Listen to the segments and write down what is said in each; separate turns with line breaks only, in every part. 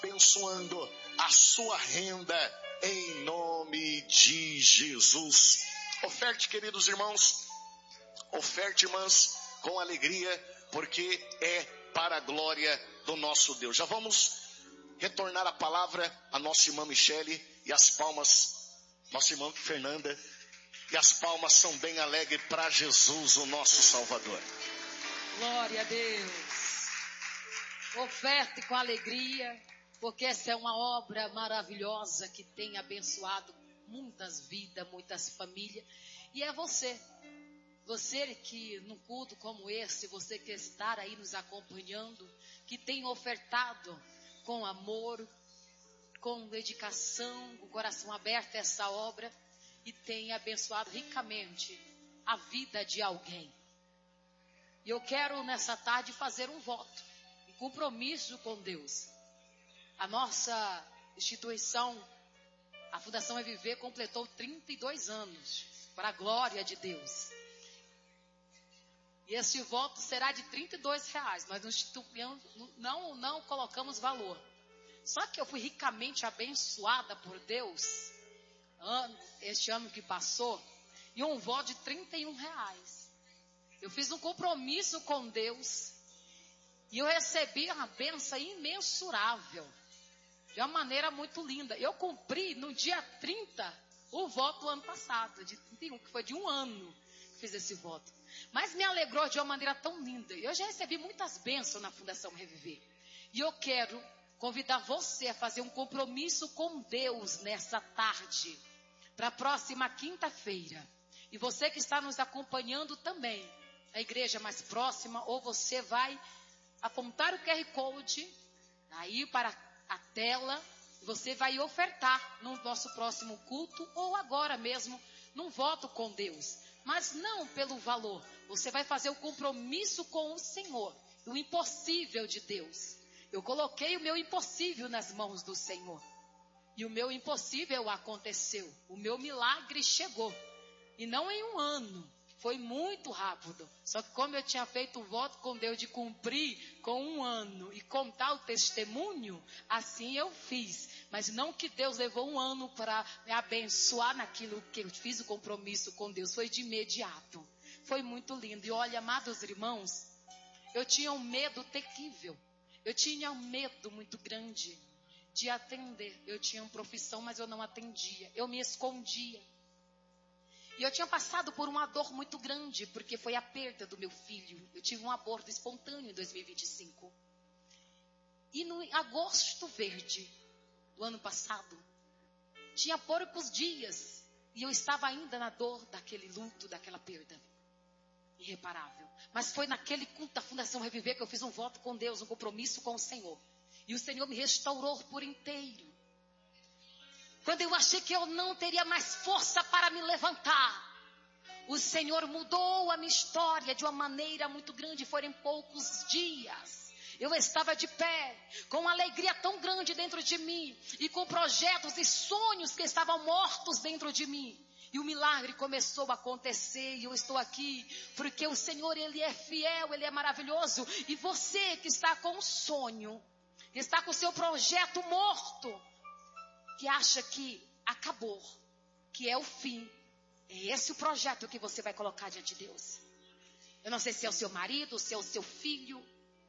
abençoando a sua renda em nome de Jesus. Oferte, queridos irmãos, oferte, irmãs, com alegria, porque é para a glória do nosso Deus. Já vamos retornar a palavra à nossa irmã Michele e as palmas, nossa irmã Fernanda, e as palmas são bem alegres para Jesus, o nosso Salvador.
Glória a Deus. Oferte com alegria, porque essa é uma obra maravilhosa que tem abençoado muitas vidas, muitas famílias. E é você que num culto como esse, você que está aí nos acompanhando, que tem ofertado com amor, com dedicação, com o coração aberto a essa obra e tem abençoado ricamente a vida de alguém. E eu quero nessa tarde fazer um voto, um compromisso com Deus. A nossa instituição, a Fundação Reviver, completou 32 anos, para a glória de Deus. E esse voto será de R$32. Nós não colocamos valor. Só que eu fui ricamente abençoada por Deus, este ano que passou, e um voto de R$31. Eu fiz um compromisso com Deus, e eu recebi uma bênção imensurável, de uma maneira muito linda. Eu cumpri no dia 30 o voto do ano passado, de 31, que foi de um ano que fiz esse voto. Mas me alegrou de uma maneira tão linda. Eu já recebi muitas bênçãos na Fundação Reviver. E eu quero convidar você a fazer um compromisso com Deus nessa tarde, para a próxima quinta-feira. E você que está nos acompanhando também, a igreja mais próxima, ou você vai apontar o QR Code aí para a tela, e você vai ofertar no nosso próximo culto, ou agora mesmo, num voto com Deus. Mas não pelo valor, você vai fazer o compromisso com o Senhor, o impossível de Deus. Eu coloquei o meu impossível nas mãos do Senhor, e o meu impossível aconteceu, o meu milagre chegou, e não em um ano, foi muito rápido. Só que como eu tinha feito um voto com Deus de cumprir com um ano e contar o testemunho, assim eu fiz. Mas não que Deus levou um ano para me abençoar naquilo que eu fiz o compromisso com Deus. Foi de imediato. Foi muito lindo. E olha, amados irmãos, eu tinha um medo terrível. Eu tinha um medo muito grande de atender. Eu tinha uma profissão, mas eu não atendia. Eu me escondia. E eu tinha passado por uma dor muito grande, porque foi a perda do meu filho. Eu tive um aborto espontâneo em 2025. E no agosto verde do ano passado, tinha poucos dias, e eu estava ainda na dor daquele luto, daquela perda irreparável. Mas foi naquele culto da Fundação Reviver que eu fiz um voto com Deus, um compromisso com o Senhor. E o Senhor me restaurou por inteiro. Quando eu achei que eu não teria mais força para me levantar, o Senhor mudou a minha história de uma maneira muito grande. Foram poucos dias. Eu estava de pé, com uma alegria tão grande dentro de mim, e com projetos e sonhos que estavam mortos dentro de mim. E o milagre começou a acontecer, e eu estou aqui, porque o Senhor, Ele é fiel, Ele é maravilhoso. E você que está com um sonho, que está com o seu projeto morto, que acha que acabou, que é o fim, é esse o projeto que você vai colocar diante de Deus. Eu não sei se é o seu marido, se é o seu filho.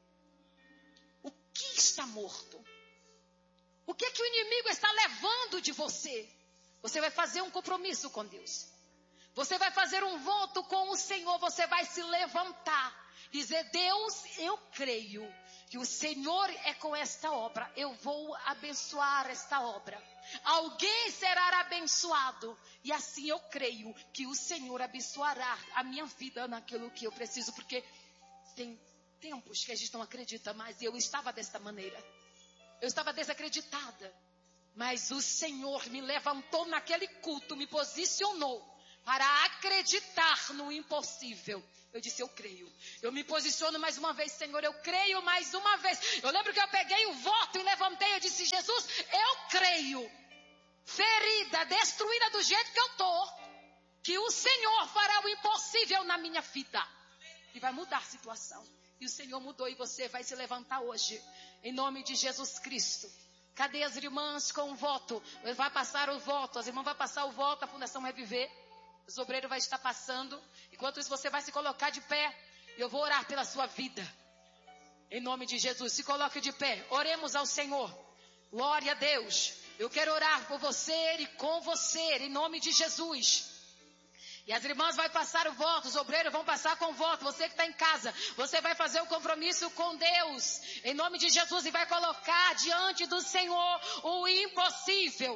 O que está morto? O que é que o inimigo está levando de você? Você vai fazer um compromisso com Deus. Você vai fazer um voto com o Senhor. Você vai se levantar. Dizer: Deus, eu creio que o Senhor é com esta obra. Eu vou abençoar esta obra. Alguém será abençoado. E assim eu creio que o Senhor abençoará a minha vida naquilo que eu preciso. Porque tem tempos que a gente não acredita mais. E eu estava desta maneira. Eu estava desacreditada. Mas o Senhor me levantou naquele culto, me posicionou para acreditar no impossível. Eu disse: eu creio. Eu me posiciono mais uma vez, Senhor, eu creio mais uma vez. Eu lembro que eu peguei o voto e levantei, eu disse: Jesus, eu creio. Ferida, destruída do jeito que eu estou, que o Senhor fará o impossível na minha vida. E vai mudar a situação. E o Senhor mudou, e você vai se levantar hoje, em nome de Jesus Cristo, Cadê as irmãs com o voto? Vai passar o voto, as irmãs vão passar o voto, a Fundação Reviver. Os obreiros vão estar passando. Enquanto isso, você vai se colocar de pé. Eu vou orar pela sua vida. Em nome de Jesus, se coloque de pé. Oremos ao Senhor. Glória a Deus. Eu quero orar por você e com você, em nome de Jesus. E as irmãs vão passar o voto, os obreiros vão passar com o voto. Você que está em casa, você vai fazer o compromisso com Deus, em nome de Jesus, e vai colocar diante do Senhor o impossível.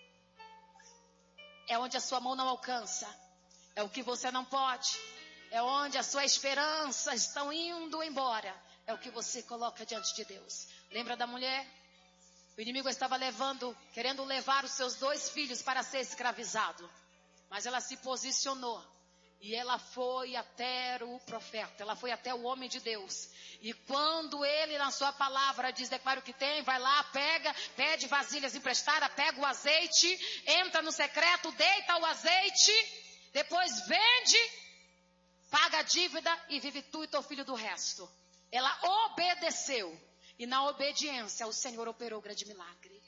É onde a sua mão não alcança, é o que você não pode, é onde a sua esperança estão indo embora, é o que você coloca diante de Deus. Lembra da mulher? O inimigo estava querendo levar os seus 2 filhos para ser escravizado. Mas ela se posicionou. E ela foi até o profeta. Ela foi até o homem de Deus. E quando ele na sua palavra diz, declara o que tem, vai lá, pega, pede vasilhas emprestadas, pega o azeite, entra no secreto, deita o azeite, depois vende, paga a dívida e vive tu e teu filho do resto. Ela obedeceu. E na obediência o Senhor operou grande milagre.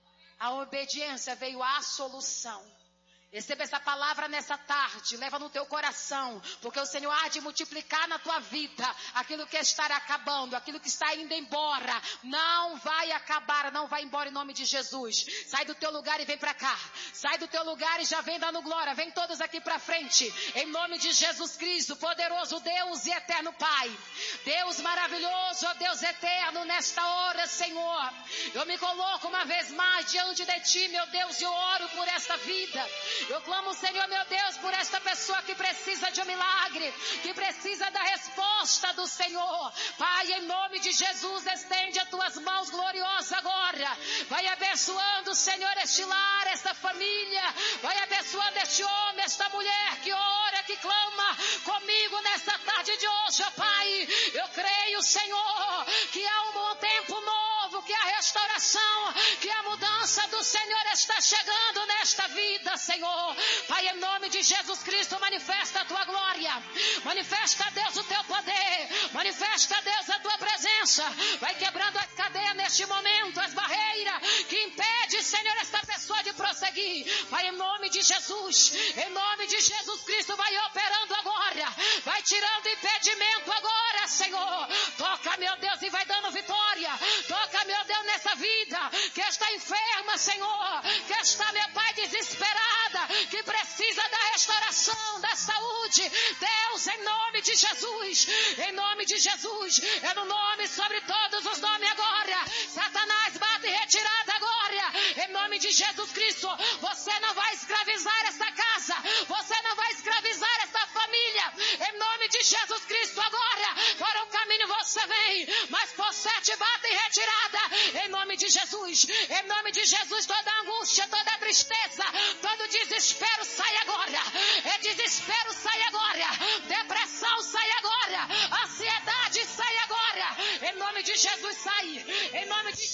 A obediência veio à solução. Receba essa palavra nessa tarde, leva no teu coração, porque o Senhor há de multiplicar na tua vida aquilo que está acabando, aquilo que está indo embora, não vai acabar, não vai embora em nome de Jesus. Sai do teu lugar e vem para cá, sai do teu lugar e já vem dando glória, vem todos aqui para frente, em nome de Jesus Cristo, poderoso Deus e eterno Pai, Deus maravilhoso, ó Deus eterno, nesta hora, Senhor, eu me coloco uma vez mais diante de Ti, meu Deus, e eu oro por esta vida. Eu clamo, Senhor, meu Deus, por esta pessoa que precisa de um milagre, que precisa da resposta do Senhor. Pai, em nome de Jesus, estende as tuas mãos gloriosas agora. Vai abençoando, Senhor, este lar, esta família. Vai abençoando este homem, esta mulher que ora, que clama comigo nesta tarde de hoje, ó Pai. Eu creio, Senhor, que há um tempo novo, que a restauração, que a mudança do Senhor está chegando nesta vida, Senhor. Pai, em nome de Jesus Cristo, manifesta a tua glória, manifesta, Deus, o teu poder, manifesta, Deus, a tua presença. Vai quebrando a cadeia neste momento, as barreiras que impedem, Senhor, esta pessoa de prosseguir. Pai, em nome de Jesus Cristo, vai operando agora, vai tirando impedimento agora, Senhor. Toca, meu Deus, e vai dando vitória. Toca, meu Deus, nessa vida que está enferma, Senhor, que está, meu Pai, desesperada, que precisa da restauração, da saúde. Deus, em nome de Jesus, é no nome sobre todos os nomes agora. Satanás, bate em retirada agora, em nome de Jesus Cristo. Você não vai escravizar esta casa, você não vai escravizar esta família, em nome de Jesus Cristo agora. Para o caminho você vem, mas você te bate em retirada, em nome de Jesus, toda angústia, toda tristeza, todo desespero sai agora, desespero sai agora, depressão sai agora, ansiedade sai agora, em nome de Jesus sai, em nome de